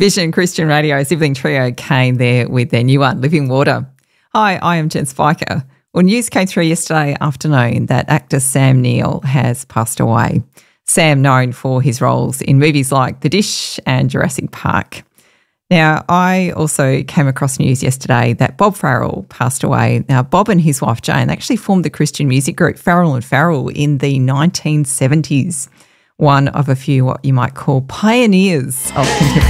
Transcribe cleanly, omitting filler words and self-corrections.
Vision Christian Radio sibling trio came there with their new one, Living Water. Hi, I am Jen Spiker. Well, news came through yesterday afternoon that actor Sam Neill has passed away. Sam, known for his roles in movies like The Dish and Jurassic Park. Now, I also came across news yesterday that Bob Farrell passed away. Now, Bob and his wife Jane actually formed the Christian music group Farrell and Farrell in the 1970s. One of a few what you might call pioneers of contemporary